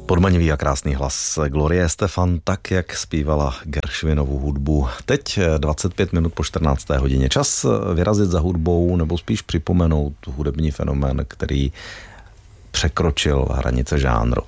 Podmanivý a krásný hlas Glorie Estefan, tak jak zpívala Gershwinovu hudbu. Teď 25 minut po 14. hodině. Čas vyrazit za hudbou, nebo spíš připomenout hudební fenomén, který překročil hranice žánru.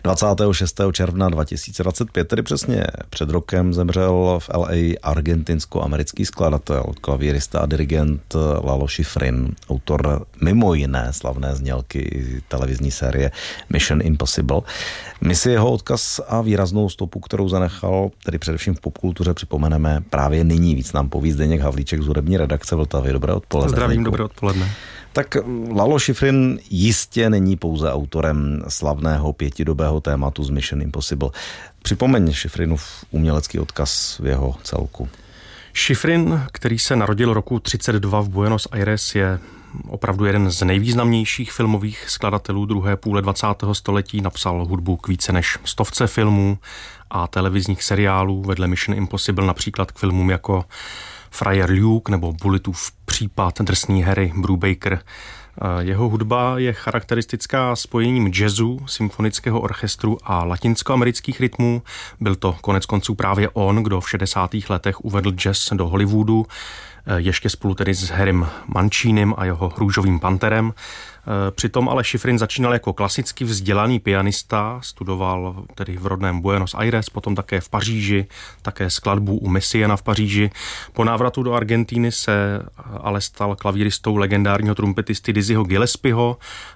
26. června 2025, tedy přesně před rokem, zemřel v LA argentinsko-americký skladatel, klavírista a dirigent Lalo Schifrin, autor mimo jiné slavné znělky televizní série Mission Impossible. My si jeho odkaz a výraznou stopu, kterou zanechal, tedy především v popkultuře, připomeneme právě nyní. Víc nám poví Zdeněk Havlíček z hudební redakce Vltavy. Dobré odpoledne. Zdravím, dobré odpoledne. Tak Lalo Schifrin jistě není pouze autorem slavného pětidobého tématu z Mission Impossible. Připomeň Schifrinův umělecký odkaz v jeho celku. Schifrin, který se narodil roku 1932 v Buenos Aires, je opravdu jeden z nejvýznamnějších filmových skladatelů druhé půle 20. století. Napsal hudbu k více než 100 filmů a televizních seriálů, vedle Mission Impossible například k filmům jako Friar Luke nebo Bulletův případ, Drsný Harry, Brubaker. Jeho hudba je charakteristická spojením jazzu, symfonického orchestru a latinskoamerických rytmů. Byl to konec konců právě on, kdo v 60. letech uvedl jazz do Hollywoodu, ještě spolu tedy s Harrym Mancínim a jeho Růžovým panterem. Přitom ale Schifrin začínal jako klasicky vzdělaný pianista, studoval tedy v rodném Buenos Aires, potom také v Paříži, také skladbu u Messiaena v Paříži. Po návratu do Argentíny se ale stal klavíristou legendárního trumpetisty Dizzyho Gillespieho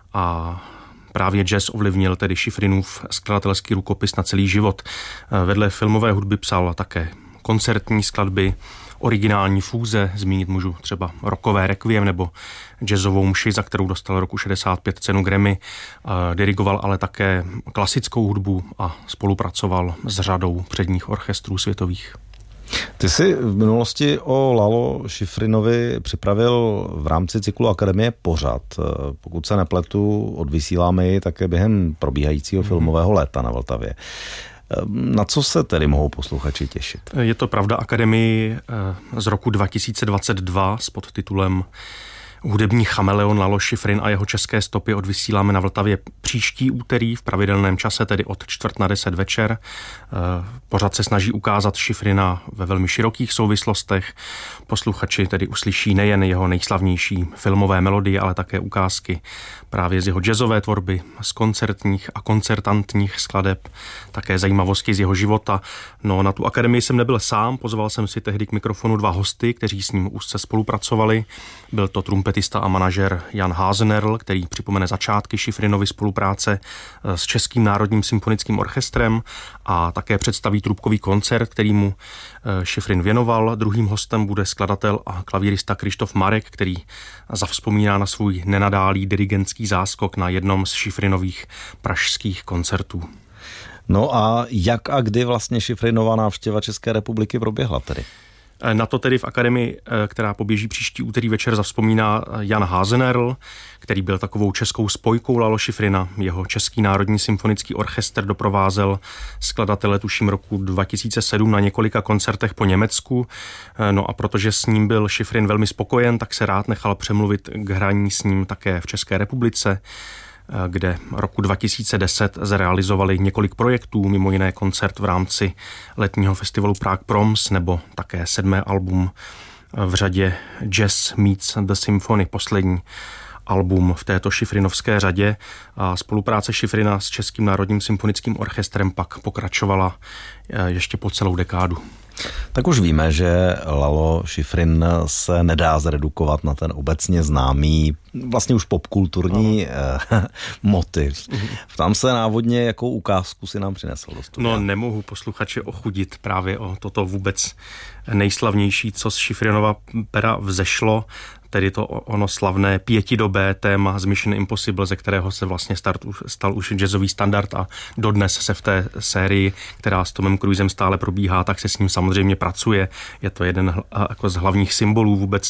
a právě jazz ovlivnil tedy Schifrinův skladatelský rukopis na celý život. Vedle filmové hudby psal také koncertní skladby, originální fúze, zmínit můžu třeba rockové requiem nebo jazzovou mši, za kterou dostal roku 65 cenu Grammy. Dirigoval ale také klasickou hudbu a spolupracoval s řadou předních orchestrů světových. Ty jsi v minulosti o Lalo Schifrinovi připravil v rámci cyklu Akademie pořad. Pokud se nepletu, odvysíláme ji také během probíhajícího filmového léta na Vltavě. Na co se tedy mohou posluchači těšit? Je to Pravda Akademii z roku 2022 s podtitulem Hudební chameleon Lalo Schifrin a jeho české stopy odvysíláme na Vltavě příští úterý v pravidelném čase, tedy od 9:45 večer. Pořad se snaží ukázat Schifrina ve velmi širokých souvislostech. Posluchači tedy uslyší nejen jeho nejslavnější filmové melodie, ale také ukázky právě z jeho jazzové tvorby, z koncertních a koncertantních skladeb, také zajímavosti z jeho života. No, na tu akademii jsem nebyl sám, pozval jsem si tehdy k mikrofonu 2 hosty, kteří s ním úzce spolupracovali. Byl to trumpetista a manažer Jan Hasenerl, který připomene začátky Schifrinovy spolupráce s Českým národním symfonickým orchestrem a také představí trubkový koncert, který mu Schifrin věnoval. Druhým hostem bude skladatel a klavírista Krištof Marek, který zavzpomíná na svůj nenadálý dirigentský záskok na jednom z Schifrinových pražských koncertů. No a jak a kdy vlastně Schifrinova návštěva České republiky proběhla tedy? Na to tedy v akademii, která poběží příští úterý večer, zavzpomíná Jan Hasenerl, který byl takovou českou spojkou Lalo Schifrina. Jeho Český národní symfonický orchestr doprovázel skladatele tuším roku 2007 na několika koncertech po Německu. No a protože s ním byl Schifrin velmi spokojen, tak se rád nechal přemluvit k hraní s ním také v České republice, kde roku 2010 zrealizovali několik projektů, mimo jiné koncert v rámci letního festivalu Prague Proms nebo také 7. album v řadě Jazz Meets the Symphony, poslední album v této schifrinovské řadě. A spolupráce Schifrina s Českým národním symfonickým orchestrem pak pokračovala ještě po celou dekádu. Tak už víme, že Lalo Schifrin se nedá zredukovat na ten obecně známý, vlastně už popkulturní motiv. Tam se návodně, jakou ukázku si nám přinesl do studia. No, nemohu posluchače ochudit právě o toto vůbec nejslavnější, co z Schifrinova pera vzešlo, tedy to ono slavné pětidobé téma z Mission Impossible, ze kterého se vlastně stal už jazzový standard a dodnes se v té sérii, která s Tomem Cruisem stále probíhá, tak se s ním samozřejmě pracuje. Je to jeden jako z hlavních symbolů vůbec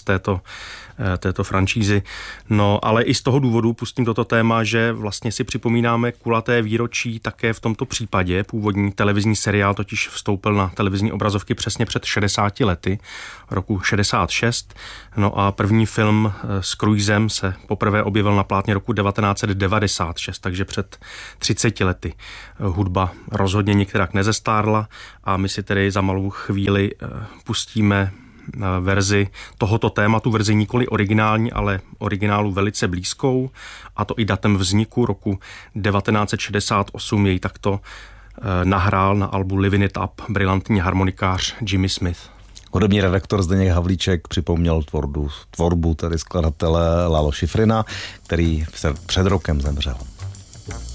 této franšízy. No, ale i z toho důvodu pustím toto téma, že vlastně si připomínáme kulaté výročí také v tomto případě. Původní televizní seriál totiž vstoupil na televizní obrazovky přesně před 60 lety, roku 66. No a první film s Cruisem se poprvé objevil na plátně roku 1996, takže před 30 lety. Hudba rozhodně nikterak nezestárla a my si tedy za malou chvíli pustíme verzi tohoto tématu, verzi nikoli originální, ale originálu velice blízkou, a to i datem vzniku roku 1968 jej takto nahrál na albu Living It Up brilantní harmonikář Jimmy Smith. Hudební redaktor Zdeněk Havlíček připomněl tvorbu tedy skladatele Lalo Schifrina, který před rokem zemřel.